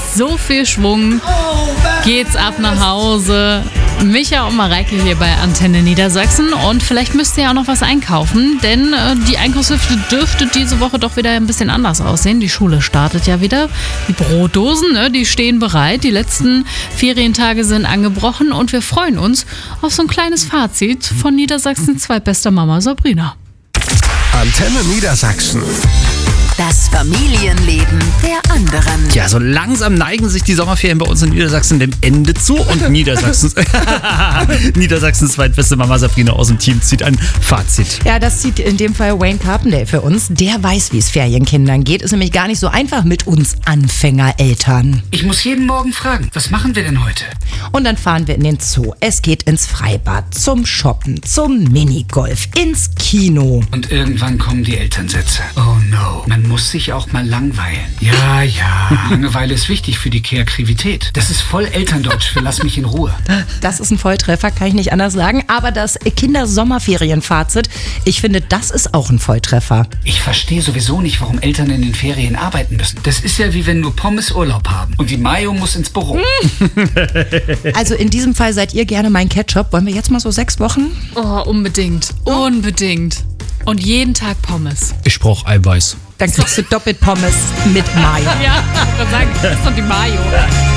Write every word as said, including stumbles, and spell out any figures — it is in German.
so viel Schwung geht's ab nach Hause. Micha und Mareike hier bei Antenne Niedersachsen. Und vielleicht müsst ihr ja auch noch was einkaufen, denn äh, die Einkaufshüfte dürfte diese Woche doch wieder ein bisschen anders aussehen. Die Schule startet ja wieder. Die Brotdosen, ne, die stehen bereit. Die letzten Ferientage sind angebrochen und wir freuen uns auf so ein kleines Fazit von Niedersachsens zweitbester Mama Sabrina. Antenne Niedersachsen. Das Familienleben der anderen. Ja, so langsam neigen sich die Sommerferien bei uns in Niedersachsen dem Ende zu und Niedersachsens, Niedersachsens zweitbeste Mama Sabrina aus dem Team zieht ein Fazit. Ja, das zieht in dem Fall Wayne Carpendale für uns. Der weiß, wie es Ferienkindern geht. Ist nämlich gar nicht so einfach mit uns Anfängereltern. Ich muss jeden Morgen fragen, was machen wir denn heute? Und dann fahren wir in den Zoo. Es geht ins Freibad, zum Shoppen, zum Minigolf, ins Kino. Und irgendwann kommen die Elternsätze. Oh no, man muss sich auch mal langweilen. Ja, ja, Langeweile ist wichtig für die Kreativität. Das ist voll Elterndeutsch für lass mich in Ruhe. Das ist ein Volltreffer, kann ich nicht anders sagen. Aber das Kindersommerferienfazit, ich finde, das ist auch ein Volltreffer. Ich verstehe sowieso nicht, warum Eltern in den Ferien arbeiten müssen. Das ist ja wie wenn nur Pommes Urlaub haben und die Mayo muss ins Büro. Also in diesem Fall seid ihr gerne mein Ketchup. Wollen wir jetzt mal so sechs Wochen? Oh, unbedingt. Unbedingt. Und jeden Tag Pommes. Ich brauch Eiweiß. Dann kriegst du doppelt Pommes mit Mayo. Ja, ich würde sagen, das ist doch die Mayo.